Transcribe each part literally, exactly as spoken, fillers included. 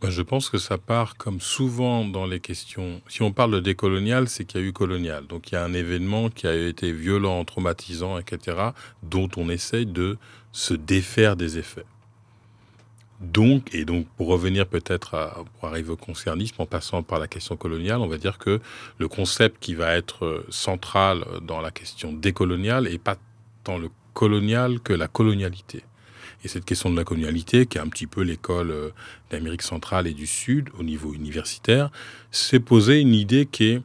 Bah, je pense que ça part comme souvent dans les questions si on parle de décolonial, c'est qu'il y a eu colonial. Donc il y a un événement qui a été violent, traumatisant et cetera, dont on essaye de se défaire des effets. Donc et donc pour revenir peut-être à pour arriver au concernisme en passant par la question coloniale, on va dire que le concept qui va être, heu, central, dans la question décoloniale est pas tant le colonial que la colonialité. Et cette question de la colonialité, qui est un petit peu l'école, heu, d'Amérique centrale et du Sud au niveau universitaire, s'est posé une idée qui est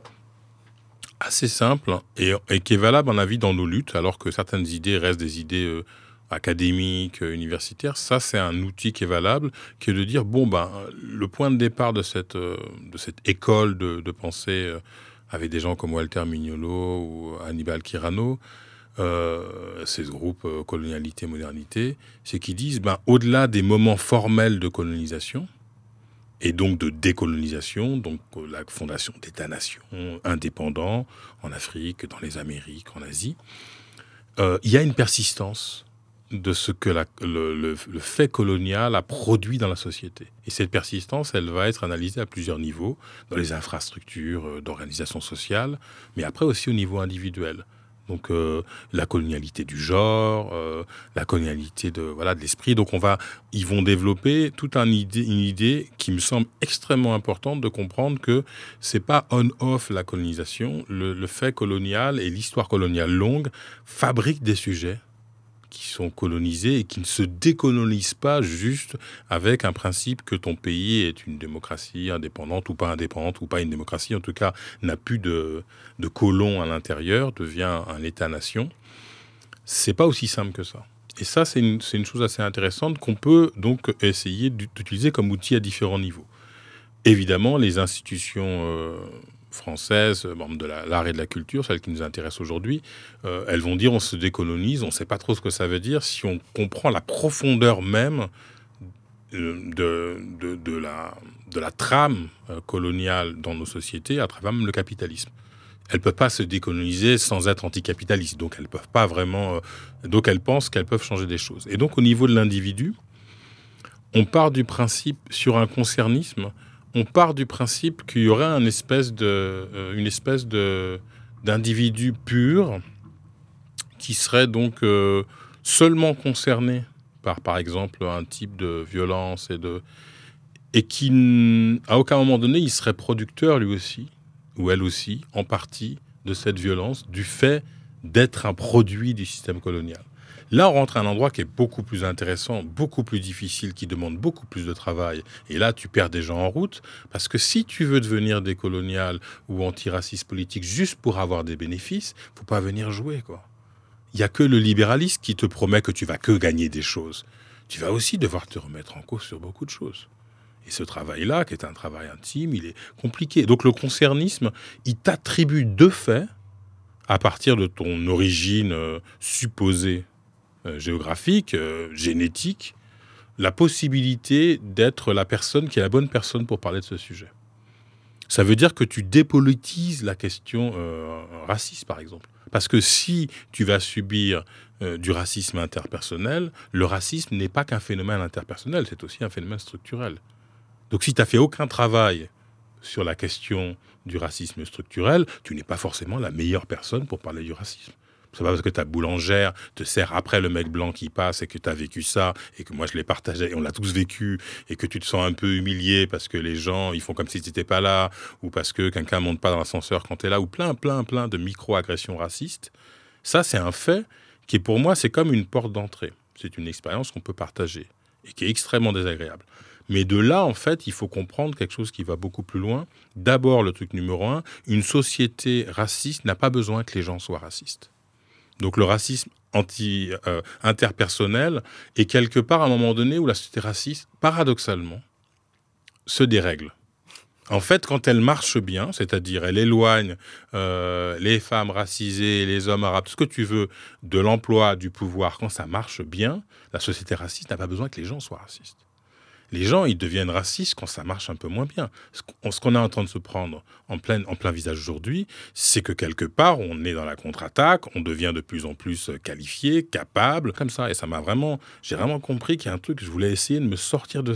assez simple et et qui est valable, à mon avis, dans nos luttes, alors que certaines idées restent des idées, heu, académiques, heu, universitaires. Ça, c'est un outil qui est valable, qui est de dire: «Bon, ben, le point de départ de cette, heu, de cette école de de pensée, heu, avec des gens comme Walter Mignolo ou Annibal Quirano, heu, ces groupes, heu, colonialité, modernité, c'est qu'ils disent: "Ben, au-delà des moments formels de colonisation et donc de décolonisation, donc euh, la fondation d'États-nations indépendants en Afrique, dans les Amériques, en Asie, heu, il y a une persistance de ce que la le le le fait colonial a produit dans la société et cette persistance, elle va être analysée à plusieurs niveaux, dans les infrastructures, heu, d'organisation sociale, mais après aussi au niveau individuel. Donc heu, la colonialité du genre, heu, la colonialité de voilà, de l'esprit. Donc on va ils vont développer toute un idée une idée qui me semble extrêmement importante de comprendre que c'est pas on-off la colonisation. Le le fait colonial et l'histoire coloniale longue fabriquent des sujets qui sont colonisés et qui ne se décolonisent pas juste avec un principe que ton pays est une démocratie indépendante ou pas indépendante ou pas une démocratie, en tout cas n'a plus de, de colons à l'intérieur, devient un État-nation. C'est pas aussi simple que ça. Et ça, c'est une, c'est une chose assez intéressante qu'on peut donc essayer d'utiliser comme outil à différents niveaux. Évidemment, les institutions euh, françaises, euh, membres de la- l'art et de la culture, celles qui nous intéressent aujourd'hui, euh, elles vont dire on se décolonise, on ne sait pas trop ce que ça veut dire si on comprend la profondeur même euh, de, de, de la, de la trame euh, coloniale dans nos sociétés à travers même le capitalisme. Elles ne peuvent pas se décoloniser sans être anticapitalistes, donc elles peuvent pas vraiment, euh, donc elles pensent qu'elles peuvent changer des choses. Et donc au niveau de l'individu, on part du principe, sur un concernisme, on part du principe qu'il y aurait un espèce de, euh, une espèce de, d'individu pur qui serait donc euh, seulement concerné par, par exemple, un type de violence et de, et qui, n- à aucun moment donné, il serait producteur lui aussi, ou elle aussi, en partie, de cette violence, du fait d'être un produit du système colonial. Là, on rentre à un endroit qui est beaucoup plus intéressant, beaucoup plus difficile, qui demande beaucoup plus de travail. Et là, tu perds des gens en route, parce que si tu veux devenir décolonial ou antiraciste politique juste pour avoir des bénéfices, faut pas venir jouer, quoi. Il y a que le libéralisme qui te promet que tu vas que gagner des choses. Tu vas aussi devoir te remettre en cause sur beaucoup de choses. Et ce travail-là, qui est un travail intime, il est compliqué. Donc le concernisme, il t'attribue de fait, à partir de ton origine euh, supposée euh, géographique, euh, génétique, la possibilité d'être la personne qui est la bonne personne pour parler de ce sujet. Ça veut dire que tu dépolitises la question euh, raciste, par exemple. Parce que si tu vas subir euh, du racisme interpersonnel, le racisme n'est pas qu'un phénomène interpersonnel, c'est aussi un phénomène structurel. Donc si tu n'as fait aucun travail sur la question du racisme structurel, tu n'es pas forcément la meilleure personne pour parler du racisme. C'est pas parce que ta boulangère te sert après le mec blanc qui passe et que tu as vécu ça et que moi je l'ai partagé et on l'a tous vécu et que tu te sens un peu humilié parce que les gens ils font comme si tu n'étais pas là ou parce que quelqu'un monte pas dans l'ascenseur quand tu es là ou plein plein plein de micro-agressions racistes. Ça c'est un fait qui pour moi c'est comme une porte d'entrée. C'est une expérience qu'on peut partager et qui est extrêmement désagréable. Mais de là, en fait, il faut comprendre quelque chose qui va beaucoup plus loin. D'abord, le truc numéro un, une société raciste n'a pas besoin que les gens soient racistes. Donc le racisme anti, euh, interpersonnel est quelque part à un moment donné où la société raciste, paradoxalement, se dérègle. En fait, quand elle marche bien, c'est-à-dire elle éloigne euh, les femmes racisées, les hommes arabes, tout ce que tu veux, de l'emploi, du pouvoir, quand ça marche bien, la société raciste n'a pas besoin que les gens soient racistes. Les gens, ils deviennent racistes quand ça marche un peu moins bien. Ce qu'on ce qu'on est en train de se prendre en plein, en plein visage aujourd'hui, c'est que quelque part, on est dans la contre-attaque, on devient de plus en plus qualifié, capable, comme ça. Et ça m'a vraiment, j'ai vraiment compris qu'il y a un truc, je voulais essayer de me sortir de